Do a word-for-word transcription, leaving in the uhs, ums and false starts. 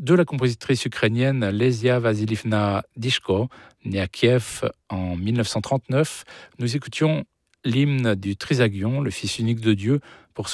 de la compositrice ukrainienne Lesia Vasilivna Dishko, née à Kiev en mille neuf cent trente-neuf. Nous écoutions l'hymne du Trisagion, le Fils unique de Dieu, pour